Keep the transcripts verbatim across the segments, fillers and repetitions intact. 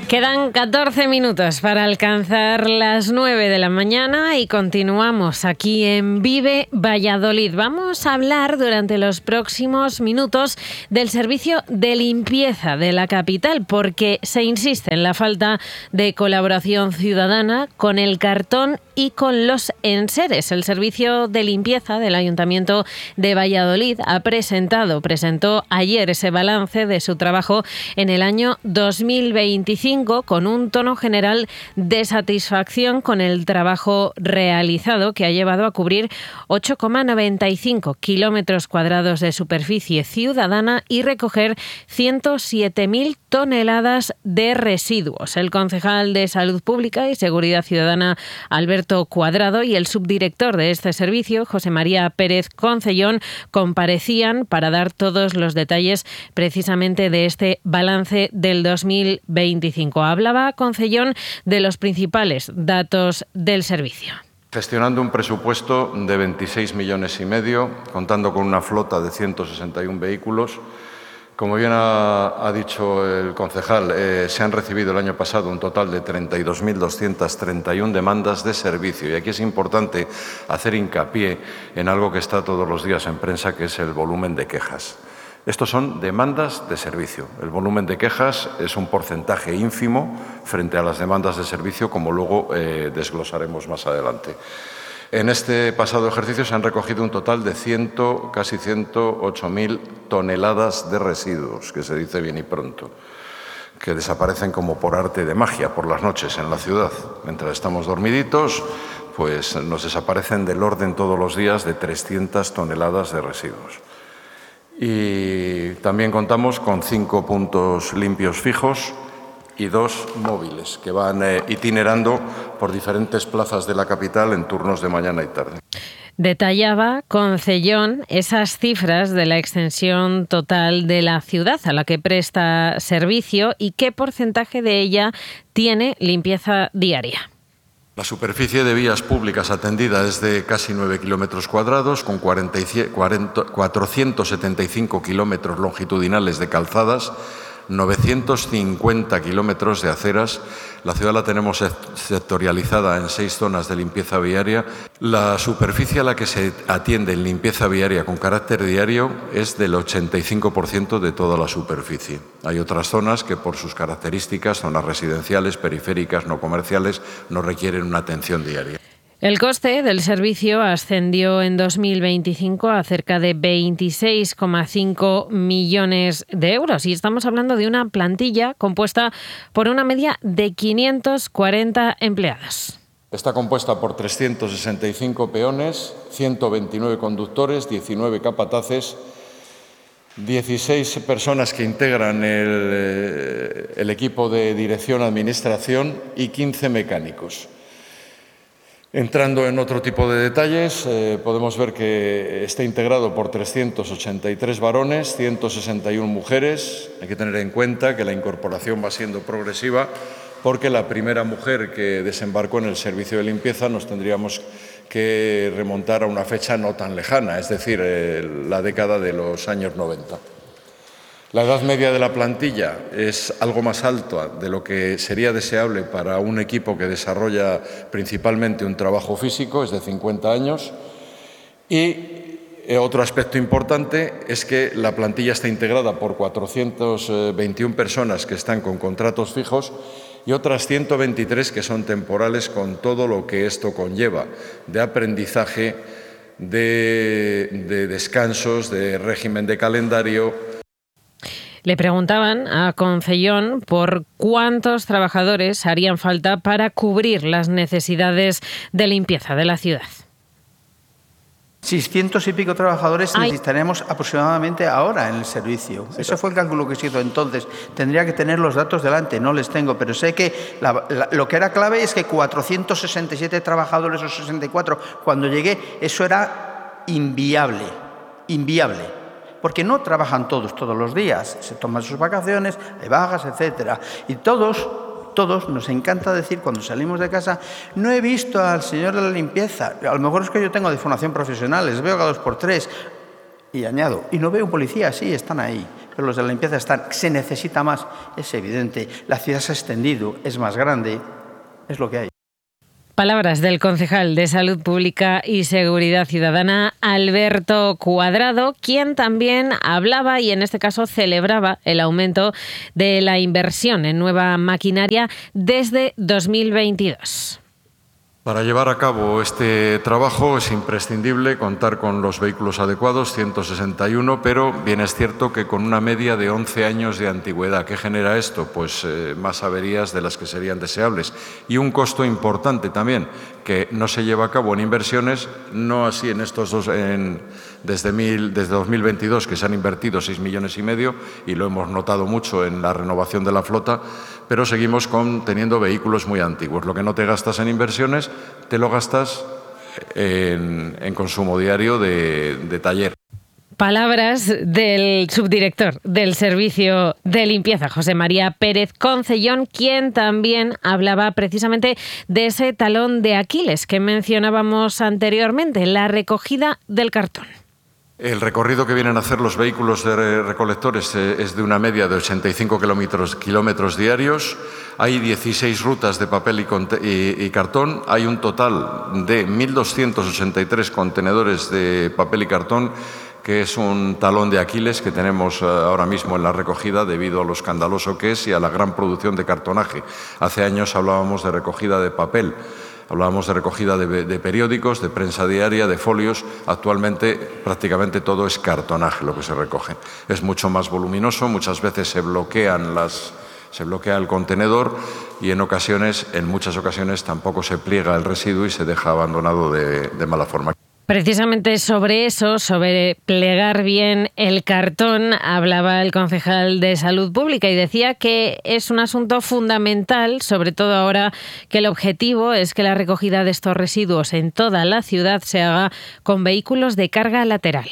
Quedan catorce minutos para alcanzar las nueve de la mañana y continuamos aquí en Vive Valladolid. Vamos a hablar durante los próximos minutos del servicio de limpieza de la capital, porque se insiste en la falta de colaboración ciudadana con el cartón y con los enseres. El servicio de limpieza del Ayuntamiento de Valladolid ha presentado, presentó ayer ese balance de su trabajo en el año dos mil veinticinco, con un tono general de satisfacción con el trabajo realizado, que ha llevado a cubrir ocho coma noventa y cinco kilómetros cuadrados de superficie ciudadana y recoger ciento siete mil toneladas de residuos. El concejal de Salud Pública y Seguridad Ciudadana, Alberto Cuadrado, y el subdirector de este servicio, José María Pérez Concellón, comparecían para dar todos los detalles precisamente de este balance del dos mil veinticinco. Hablaba Concellón de los principales datos del servicio. Gestionando un presupuesto de veintiséis millones y medio, contando con una flota de ciento sesenta y uno vehículos. Como bien ha, ha dicho el concejal, eh, se han recibido el año pasado un total de treinta y dos mil doscientas treinta y una demandas de servicio. Y aquí es importante hacer hincapié en algo que está todos los días en prensa, que es el volumen de quejas. Estos son demandas de servicio. El volumen de quejas es un porcentaje ínfimo frente a las demandas de servicio, como luego eh, desglosaremos más adelante. En este pasado ejercicio se han recogido un total de ciento, casi ciento ocho mil toneladas de residuos, que se dice bien y pronto, que desaparecen como por arte de magia por las noches en la ciudad. Mientras estamos dormiditos, pues nos desaparecen del orden todos los días de trescientas toneladas de residuos. Y también contamos con cinco puntos limpios fijos y dos móviles que van eh, itinerando por diferentes plazas de la capital en turnos de mañana y tarde. Detallaba Concellón esas cifras de la extensión total de la ciudad a la que presta servicio y qué porcentaje de ella tiene limpieza diaria. La superficie de vías públicas atendida es de casi nueve kilómetros cuadrados, con cuatrocientos setenta y cinco kilómetros longitudinales de calzadas, novecientos cincuenta kilómetros de aceras. La ciudad la tenemos sectorializada en seis zonas de limpieza viaria. La superficie a la que se atiende en limpieza viaria con carácter diario es del ochenta y cinco por ciento de toda la superficie. Hay otras zonas que, por sus características, zonas residenciales, periféricas, no comerciales, no requieren una atención diaria. El coste del servicio ascendió en dos mil veinticinco a cerca de veintiséis coma cinco millones de euros y estamos hablando de una plantilla compuesta por una media de quinientos cuarenta empleados. Está compuesta por trescientos sesenta y cinco peones, ciento veintinueve conductores, diecinueve capataces, dieciséis personas que integran el, el equipo de dirección-administración y quince mecánicos. Entrando en otro tipo de detalles, eh, podemos ver que está integrado por trescientos ochenta y tres varones, ciento sesenta y una mujeres. Hay que tener en cuenta que la incorporación va siendo progresiva, porque la primera mujer que desembarcó en el servicio de limpieza nos tendríamos que remontar a una fecha no tan lejana, es decir, eh, la década de los años noventa. La edad media de la plantilla es algo más alta de lo que sería deseable para un equipo que desarrolla principalmente un trabajo físico, es de cincuenta años. Y otro aspecto importante es que la plantilla está integrada por cuatrocientas veintiuna personas que están con contratos fijos y otras ciento veintitrés que son temporales, con todo lo que esto conlleva de aprendizaje, de, de descansos, de régimen de calendario. Le preguntaban a Concellón por cuántos trabajadores harían falta para cubrir las necesidades de limpieza de la ciudad. seiscientos y pico trabajadores Ay. necesitaremos aproximadamente ahora en el servicio. Sí, Ese fue el cálculo que se hizo entonces. Tendría que tener los datos delante, no les tengo, pero sé que la, la, lo que era clave es que cuatrocientos sesenta y siete trabajadores o sesenta y cuatro, cuando llegué, eso era inviable, inviable. Porque no trabajan todos todos los días, se toman sus vacaciones, hay bajas, etcétera. Y todos, todos nos encanta decir cuando salimos de casa, no he visto al señor de la limpieza. A lo mejor es que yo tengo de formación profesional, les veo cada dos por tres. Y añado, y no veo un policía, sí, están ahí. pero los de la limpieza están. Se necesita más, es evidente. La ciudad se ha extendido, es más grande, es lo que hay. Palabras del concejal de Salud Pública y Seguridad Ciudadana, Alberto Cuadrado, quien también hablaba y en este caso celebraba el aumento de la inversión en nueva maquinaria desde dos mil veintidós. Para llevar a cabo este trabajo es imprescindible contar con los vehículos adecuados, ciento sesenta y uno, pero bien es cierto que con una media de once años de antigüedad. ¿Qué genera esto? Pues eh, más averías de las que serían deseables. Y un costo importante también, que no se lleva a cabo en inversiones, no así en estos dos, en, desde, mil, desde dos mil veintidós, que se han invertido seis millones y medio, y lo hemos notado mucho en la renovación de la flota, pero seguimos con, teniendo vehículos muy antiguos. Lo que no te gastas en inversiones, te lo gastas en, en consumo diario de, de taller. Palabras del subdirector del Servicio de Limpieza, José María Pérez Concellón, quien también hablaba precisamente de ese talón de Aquiles que mencionábamos anteriormente, la recogida del cartón. El recorrido que vienen a hacer los vehículos de recolectores es de una media de ochenta y cinco kilómetros, kilómetros diarios. Hay dieciséis rutas de papel y, y, y cartón. Hay un total de mil doscientos ochenta y tres contenedores de papel y cartón, que es un talón de Aquiles que tenemos ahora mismo en la recogida debido a lo escandaloso que es y a la gran producción de cartonaje. Hace años hablábamos de recogida de papel. Hablábamos de recogida de, de periódicos, de prensa diaria, de folios. Actualmente prácticamente todo es cartonaje lo que se recoge. Es mucho más voluminoso, muchas veces se bloquean las, se bloquea el contenedor y en ocasiones, en muchas ocasiones tampoco se pliega el residuo y se deja abandonado de, de mala forma. Precisamente sobre eso, sobre plegar bien el cartón, hablaba el concejal de Salud Pública y decía que es un asunto fundamental, sobre todo ahora que el objetivo es que la recogida de estos residuos en toda la ciudad se haga con vehículos de carga lateral.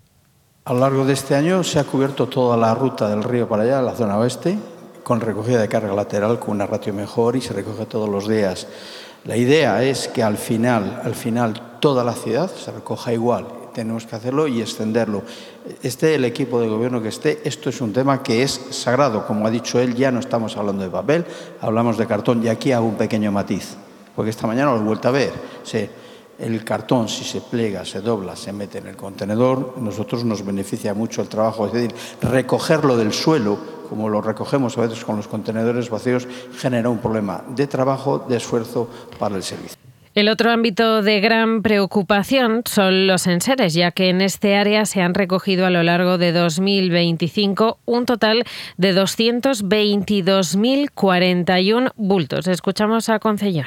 A lo largo de este año se ha cubierto toda la ruta del río para allá, la zona oeste, con recogida de carga lateral, con una ratio mejor y se recoge todos los días. La idea es que al final, al final toda la ciudad se recoja igual. Tenemos que hacerlo y extenderlo. Esté el equipo de gobierno que esté, esto es un tema que es sagrado. Como ha dicho él, ya no estamos hablando de papel, hablamos de cartón. Y aquí hago un pequeño matiz, porque esta mañana lo he vuelto a ver. Sí, el cartón, si se pliega, se dobla, se mete en el contenedor, nosotros nos beneficia mucho el trabajo. Es decir, recogerlo del suelo, como lo recogemos a veces con los contenedores vacíos, genera un problema de trabajo, de esfuerzo para el servicio. El otro ámbito de gran preocupación son los enseres, ya que en este área se han recogido a lo largo de dos mil veinticinco un total de doscientos veintidós mil cuarenta y uno bultos. Escuchamos a Concellón.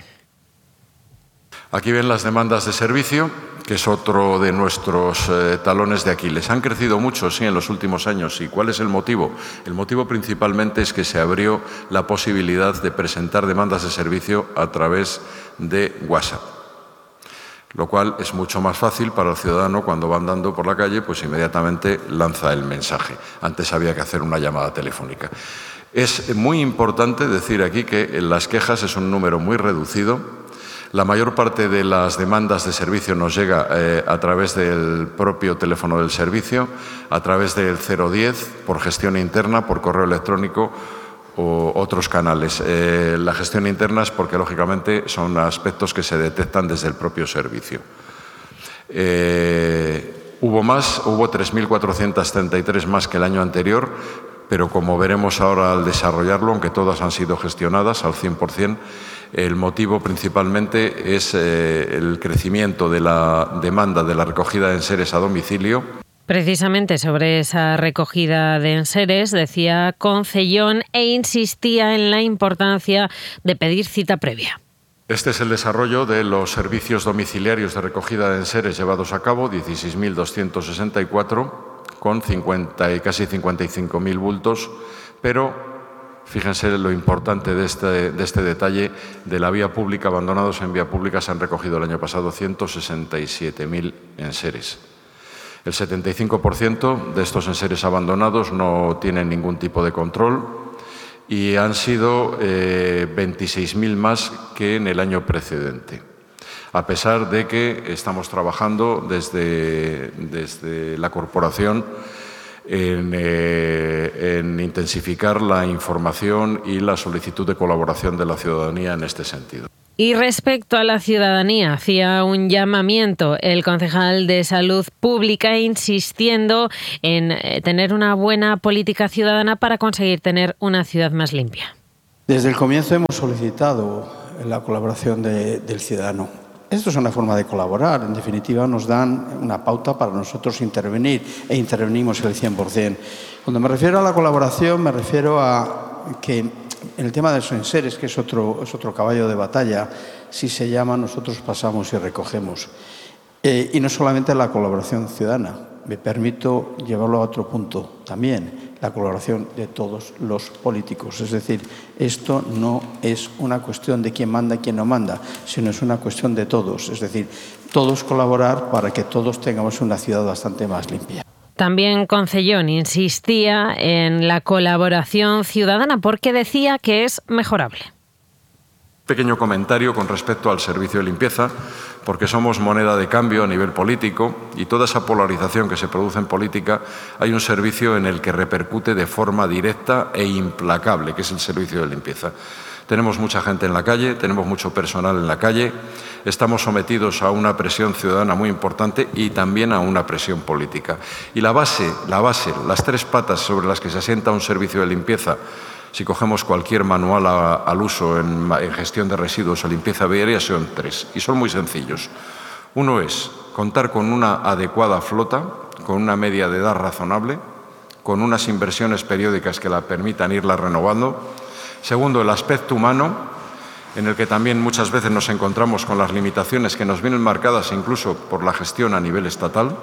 Aquí ven las demandas de servicio, que es otro de nuestros eh, talones de Aquiles. Han crecido mucho, sí, en los últimos años. ¿Y cuál es el motivo? El motivo principalmente es que se abrió la posibilidad de presentar demandas de servicio a través de WhatsApp, lo cual es mucho más fácil para el ciudadano cuando va andando por la calle, pues inmediatamente lanza el mensaje. Antes había que hacer una llamada telefónica. Es muy importante decir aquí que las quejas es un número muy reducido. La mayor parte de las demandas de servicio nos llega eh, a través del propio teléfono del servicio, a través del cero diez, por gestión interna, por correo electrónico o otros canales. Eh, la gestión interna es porque, lógicamente, son aspectos que se detectan desde el propio servicio. Eh, hubo más, hubo tres mil cuatrocientos treinta y tres más que el año anterior, pero como veremos ahora al desarrollarlo, aunque todas han sido gestionadas al cien por cien, el motivo principalmente es eh, el crecimiento de la demanda de la recogida de enseres a domicilio. Precisamente sobre esa recogida de enseres decía Concellón e insistía en la importancia de pedir cita previa. Este es el desarrollo de los servicios domiciliarios de recogida de enseres llevados a cabo, dieciséis mil doscientos sesenta y cuatro, con cincuenta y casi cincuenta y cinco mil bultos, pero fíjense lo importante de este, de este detalle, de la vía pública, abandonados en vía pública, se han recogido el año pasado ciento sesenta y siete mil enseres. El setenta y cinco por ciento de estos enseres abandonados no tienen ningún tipo de control y han sido eh, veintiséis mil más que en el año precedente. A pesar de que estamos trabajando desde, desde la corporación en, eh, en intensificar la información y la solicitud de colaboración de la ciudadanía en este sentido. Y respecto a la ciudadanía, hacía un llamamiento el concejal de Salud Pública insistiendo en tener una buena política ciudadana para conseguir tener una ciudad más limpia. Desde el comienzo hemos solicitado la colaboración de, del ciudadano. Esto es una forma de colaborar. En definitiva, nos dan una pauta para nosotros intervenir e intervenimos el cien por cien. Cuando me refiero a la colaboración, me refiero a que en el tema de los enseres, que es otro, es otro caballo de batalla, si se llama, nosotros pasamos y recogemos. Eh, y no solamente la colaboración ciudadana, me permito llevarlo a otro punto también, la colaboración de todos los políticos. Es decir, esto no es una cuestión de quién manda y quién no manda, sino es una cuestión de todos. Es decir, todos colaborar para que todos tengamos una ciudad bastante más limpia. También Concellón insistía en la colaboración ciudadana porque decía que es mejorable. Pequeño comentario con respecto al servicio de limpieza, porque somos moneda de cambio a nivel político y toda esa polarización que se produce en política, hay un servicio en el que repercute de forma directa e implacable, que es el servicio de limpieza. Tenemos mucha gente en la calle, tenemos mucho personal en la calle, estamos sometidos a una presión ciudadana muy importante y también a una presión política. Y la base, la base, las tres patas sobre las que se asienta un servicio de limpieza, si cogemos cualquier manual a, al uso en, en gestión de residuos o limpieza viaria, son tres y son muy sencillos. Uno es contar con una adecuada flota, con una media de edad razonable, con unas inversiones periódicas que la permitan irla renovando. Segundo, el aspecto humano, en el que también muchas veces nos encontramos con las limitaciones que nos vienen marcadas incluso por la gestión a nivel estatal.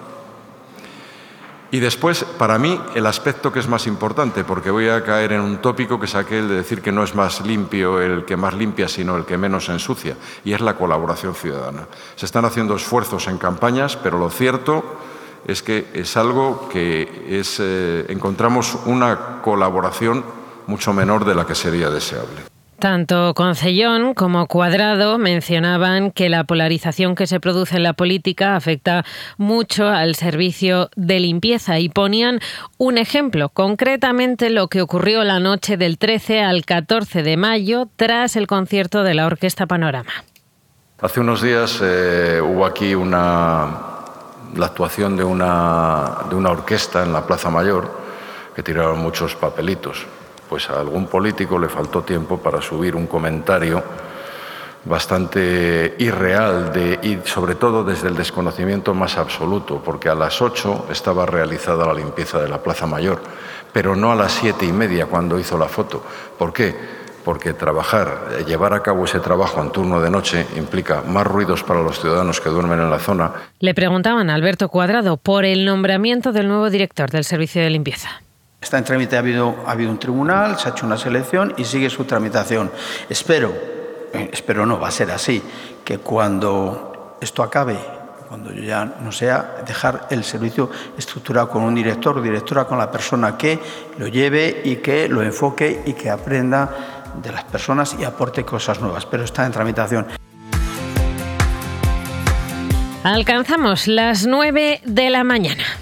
Y después, para mí, el aspecto que es más importante, porque voy a caer en un tópico que es aquel de decir que no es más limpio el que más limpia, sino el que menos ensucia, y es la colaboración ciudadana. Se están haciendo esfuerzos en campañas, pero lo cierto es que es algo que es, eh, encontramos una colaboración mucho menor de la que sería deseable. Tanto Concellón como Cuadrado mencionaban que la polarización que se produce en la política afecta mucho al servicio de limpieza y ponían un ejemplo, concretamente lo que ocurrió la noche del trece al catorce de mayo tras el concierto de la Orquesta Panorama. Hace unos días eh, hubo aquí una, la actuación de una, de una orquesta en la Plaza Mayor que tiraron muchos papelitos. Pues a algún político le faltó tiempo para subir un comentario bastante irreal de, y sobre todo desde el desconocimiento más absoluto, porque a las ocho estaba realizada la limpieza de la Plaza Mayor, pero no a las siete y media cuando hizo la foto. ¿Por qué? Porque trabajar, llevar a cabo ese trabajo en turno de noche implica más ruidos para los ciudadanos que duermen en la zona. Le preguntaban a Alberto Cuadrado por el nombramiento del nuevo director del servicio de limpieza. Está en trámite, ha habido, ha habido un tribunal, se ha hecho una selección y sigue su tramitación. Espero, eh, espero no, va a ser así, que cuando esto acabe, cuando yo ya no sea, dejar el servicio estructurado con un director o directora, con la persona que lo lleve y que lo enfoque y que aprenda de las personas y aporte cosas nuevas, pero está en tramitación. Alcanzamos las nueve de la mañana.